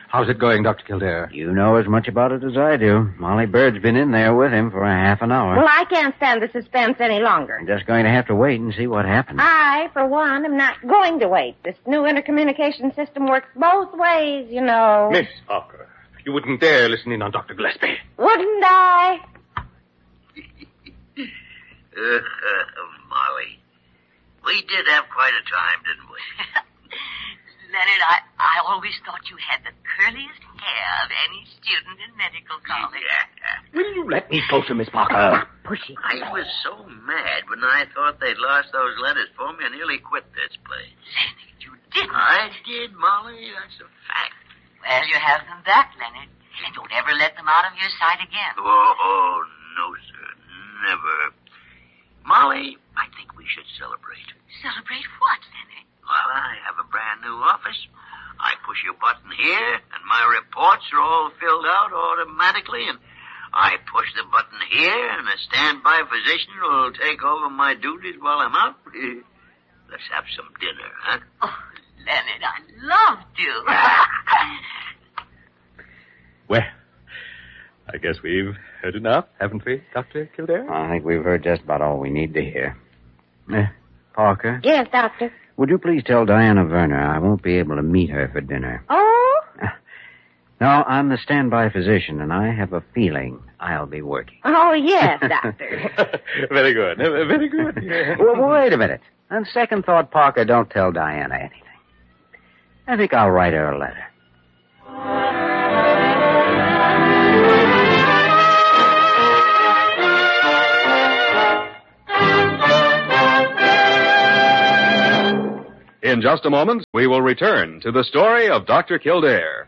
How's it going, Dr. Kildare? You know as much about it as I do. Molly Bird's been in there with him for a half an hour. Well, I can't stand the suspense any longer. I'm just going to have to wait and see what happens. I, for one, am not going to wait. This new intercommunication system works both ways, you know. Miss Parker, you wouldn't dare listen in on Dr. Gillespie. Wouldn't I? Molly, we did have quite a time, didn't we? Leonard, I always thought you had the curliest hair of any student in medical college. Yeah. Will you let me closer, Miss Parker? Pushy. I was so mad when I thought they'd lost those letters for me, I nearly quit this place. Leonard, you didn't. I did, Molly. That's a fact. Well, you have them back, Leonard. And don't ever let them out of your sight again. Oh, no, sir. Never. Molly, I think we should celebrate. Celebrate what, Leonard? Well, I have a brand new office. I push a button here, and my reports are all filled out automatically, and I push the button here, and a standby physician will take over my duties while I'm out. Let's have some dinner, huh? Oh, Leonard, I'd love to. Well, I guess we've heard enough, haven't we, Dr. Kildare? I think we've heard just about all we need to hear. Parker? Yes, Doctor. Would you please tell Diana Werner I won't be able to meet her for dinner? Oh? No, I'm the standby physician, and I have a feeling I'll be working. Oh, yes, Doctor. Very good. Very good. Yeah. Well, wait a minute. On second thought, Parker, don't tell Diana anything. I think I'll write her a letter. In just a moment, we will return to the story of Dr. Kildare.